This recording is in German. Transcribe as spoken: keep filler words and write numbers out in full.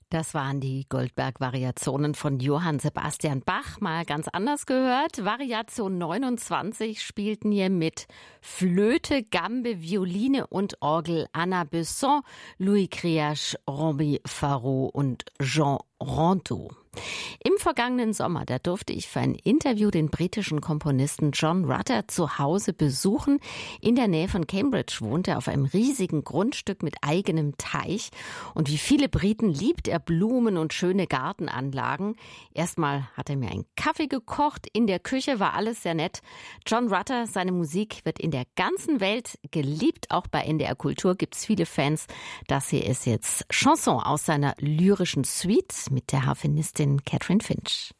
Das waren die Goldberg-Variationen von Johann Sebastian Bach, mal ganz anders gehört. Variation neunundzwanzig spielten hier mit Flöte, Gambe, Violine und Orgel Anna Besson, Louis Criache, Romy Farreau und Jean Rondeau. Im vergangenen Sommer, da durfte ich für ein Interview den britischen Komponisten John Rutter zu Hause besuchen. In der Nähe von Cambridge wohnt er auf einem riesigen Grundstück mit eigenem Teich. Und wie viele Briten liebt er Blumen und schöne Gartenanlagen. Erstmal hat er mir einen Kaffee gekocht. In der Küche war alles sehr nett. John Rutter, seine Musik wird in der ganzen Welt geliebt. Auch bei N D R Kultur gibt es viele Fans. Das hier ist jetzt Chanson aus seiner lyrischen Suite mit der Harfenistin Catherine Finch.